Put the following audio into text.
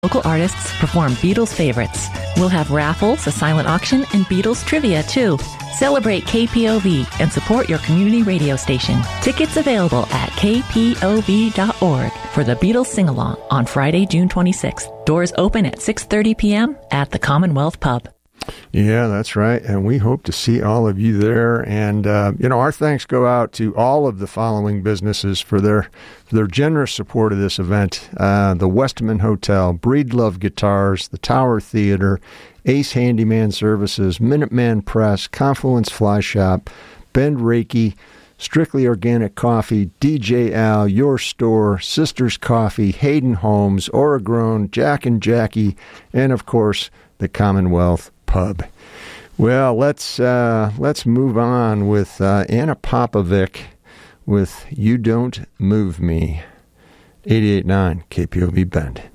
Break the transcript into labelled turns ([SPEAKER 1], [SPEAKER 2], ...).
[SPEAKER 1] Local artists perform Beatles favorites. We'll have raffles, a silent auction, and Beatles trivia, too. Celebrate KPOV and support your community radio station. Tickets available at kpov.org for the Beatles Sing-Along on Friday, June 26th. Doors open at 6:30 p.m. at the Commonwealth Pub.
[SPEAKER 2] Yeah, that's right. And we hope to see all of you there. And, our thanks go out to all of the following businesses for their generous support of this event. The Westman Hotel, Breedlove Guitars, the Tower Theater, Ace Handyman Services, Minuteman Press, Confluence Fly Shop, Bend Reiki, Strictly Organic Coffee, DJ Al, Your Store, Sisters Coffee, Hayden Homes, Oragrone, Jack and Jackie, and, of course, the Commonwealth Pub. Well, let's move on with Anna Popovic with You Don't Move Me. 88.9 KPOV Bend.